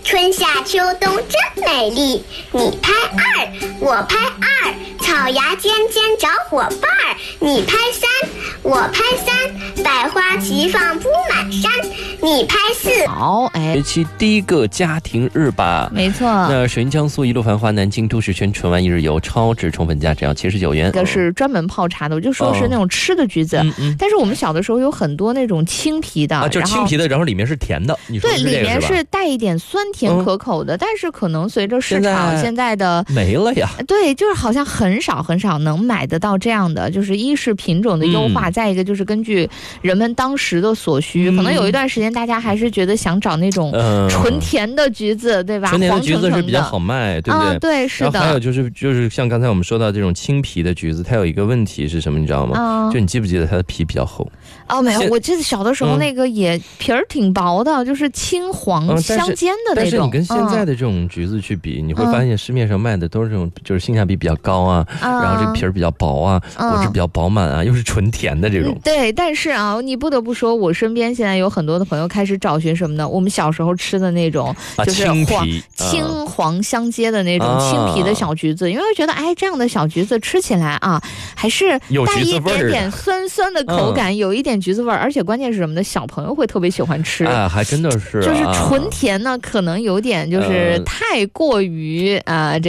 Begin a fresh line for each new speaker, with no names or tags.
春夏秋冬真美丽。你拍二，我拍二，草芽尖尖找伙伴儿。你拍三，我拍三，百花齐放铺满山。你拍四。
好，
学期第一个家庭日吧。
没错。
那水印江苏一路繁华，南京都市圈纯玩一日游，超值充分价只要79元。
这个是专门泡茶的，我就说是那种吃的橘子。但是我们小的时候有很多那种青皮的，
就是青皮的，然后里面是甜的。你说
对，里面是带一点酸甜可口的，但是可能随着市场现在的
没了呀。
对，就是好像很少能买得到这样的，就是一是品种的优化，再一个就是根据人们当时的所需，可能有一段时间大家还是觉得想找那种纯甜的橘子，对吧？
纯甜的橘子是比较好卖，对不对？
对，是的。
然后还有就是像刚才我们说到这种青皮的橘子，它有一个问题是什么，你知道吗？就你记不记得它的皮比较厚？
没有，我记得小的时候那个也皮儿挺薄的，就是青黄相间的那种。
但是你跟现在的这种橘子去比，你会发现市面上卖的都是这种，就是性价比比较高啊，然后这个皮儿比较薄啊，果汁比较饱满啊，又是纯甜的这种。
对，但是啊，你不得不说，我身边现在有很多的朋友开始找寻什么呢？我们小时候吃的那种，就是青黄相接的那种青皮的小橘子，因为我觉得这样的小橘子吃起来啊，还是带一点点酸酸的口感，有一点橘子味儿，而且关键是什么呢？小朋友会特别喜欢吃
还真的是，
就是纯甜呢，可能有点就是太过于